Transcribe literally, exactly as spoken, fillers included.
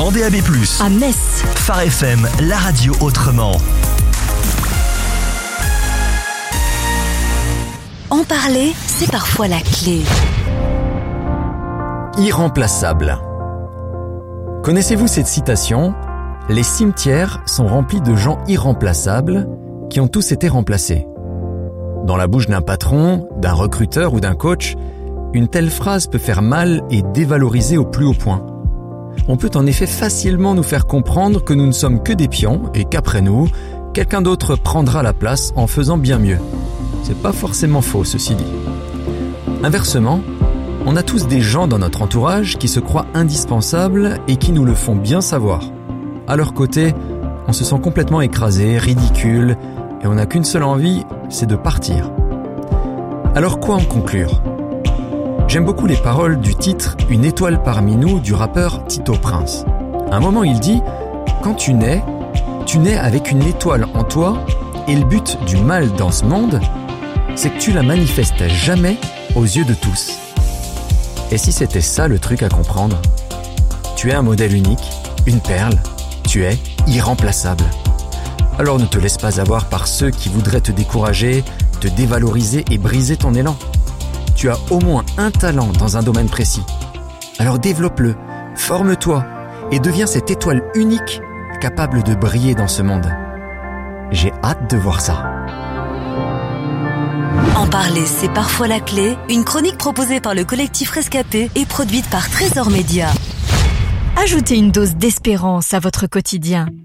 en D A B plus. À Metz. Phare F M, la radio autrement. En parler, c'est parfois la clé. Irremplaçable. Connaissez-vous cette citation ? Les cimetières sont remplis de gens irremplaçables qui ont tous été remplacés. Dans la bouche d'un patron, d'un recruteur ou d'un coach, une telle phrase peut faire mal et dévaloriser au plus haut point. On peut en effet facilement nous faire comprendre que nous ne sommes que des pions et qu'après nous, quelqu'un d'autre prendra la place en faisant bien mieux. C'est pas forcément faux, ceci dit. Inversement, on a tous des gens dans notre entourage qui se croient indispensables et qui nous le font bien savoir. À leur côté, on se sent complètement écrasé, ridicule, et on n'a qu'une seule envie, c'est de partir. Alors quoi en conclure ? J'aime beaucoup les paroles du titre « Une étoile parmi nous » du rappeur Tito Prince. À un moment, il dit « Quand tu nais, tu nais avec une étoile en toi, et le but du mal dans ce monde, c'est que tu la manifestes jamais aux yeux de tous. » Et si c'était ça le truc à comprendre ? Tu es un modèle unique, une perle, tu es irremplaçable. Alors ne te laisse pas avoir par ceux qui voudraient te décourager, te dévaloriser et briser ton élan. Tu as au moins un talent dans un domaine précis. Alors développe-le, forme-toi et deviens cette étoile unique capable de briller dans ce monde. J'ai hâte de voir ça. En parler, c'est parfois la clé. Une chronique proposée par le collectif Rescapé et produite par Trésor Média. Ajoutez une dose d'espérance à votre quotidien.